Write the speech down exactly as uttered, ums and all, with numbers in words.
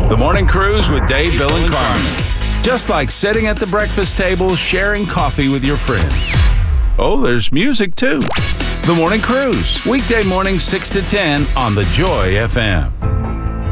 The Morning Cruise with Dave, Bill, and Carmen. Just like sitting at the breakfast table, sharing coffee with your friends. Oh, there's music too. The Morning Cruise, weekday morning six to ten on the Joy F M.